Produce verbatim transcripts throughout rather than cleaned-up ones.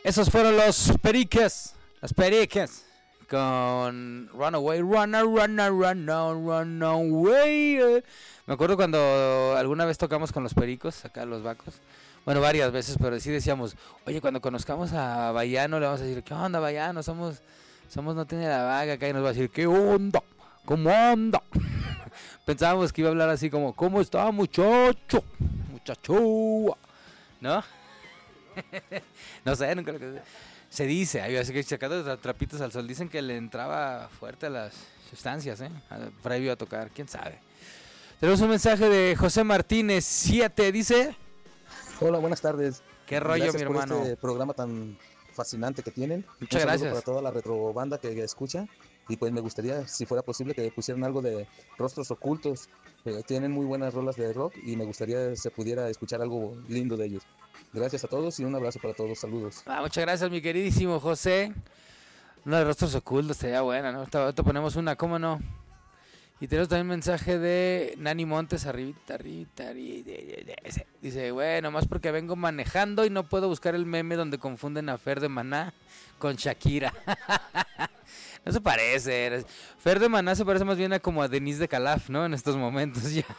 Esos fueron los Periques, las Periques, con Runaway, Runner, Runner, Runner, Runaway. Me acuerdo cuando alguna vez tocamos con los Pericos, acá los Vacos. Bueno, varias veces, pero sí decíamos, oye, cuando conozcamos a Bayano, le vamos a decir, ¿qué onda, Bayano? Somos, somos No Tiene la Vaga acá, y nos va a decir, ¿qué onda? ¿Cómo anda? Pensábamos que iba a hablar así como, ¿cómo está, muchacho? Muchacho, ¿no? No sé, nunca lo que se dice, hay así que sacando trapitos al sol, dicen que le entraba fuerte a las sustancias, ¿eh? Previo a tocar, quién sabe. Tenemos un mensaje de José Martínez siete, dice. Hola, buenas tardes. Qué rollo, gracias mi hermano. Por este programa tan fascinante que tienen. Muchas un gracias para toda la retrobanda que escucha. Y pues me gustaría, si fuera posible, que pusieran algo de Rostros Ocultos. Eh, tienen muy buenas rolas de rock y me gustaría se pudiera escuchar algo lindo de ellos. Gracias a todos y un abrazo para todos. Saludos. Ah, muchas gracias, mi queridísimo José. Una de Rostros Ocultos sería buena, ¿no? Ahorita ponemos una, ¿cómo no? Y tenemos también un mensaje de Nani Montes, arribita, arribita, arribita, dice, bueno, más porque vengo manejando y no puedo buscar el meme donde confunden a Fer de Maná con Shakira. No se parece. Fer de Maná se parece más bien a como a Denise de Calaf, ¿no? En estos momentos ya.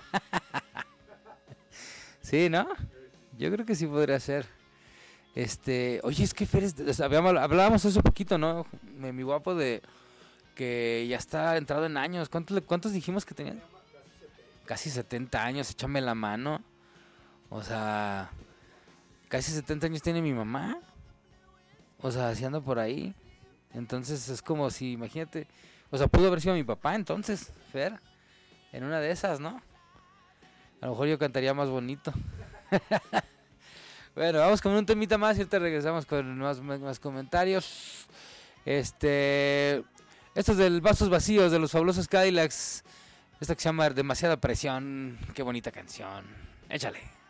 Sí, ¿no? Yo creo que sí podría ser. Este, oye, es que Fer es, habíamos, hablábamos eso poquito, ¿no? Mi guapo de que ya está entrado en años. ¿Cuántos, cuántos dijimos que tenía? Casi setenta años, échame la mano. O sea, casi setenta años tiene mi mamá. O sea, así anda por ahí. Entonces es como si, imagínate, o sea, pudo haber sido mi papá entonces, Fer, en una de esas, ¿no? A lo mejor yo cantaría más bonito. Bueno, vamos con un temita más y ahorita regresamos con más, más, más comentarios. Este, esto es del Vasos Vacíos de los Fabulosos Cadillacs. Esta que se llama Demasiada Presión. Qué bonita canción. Échale.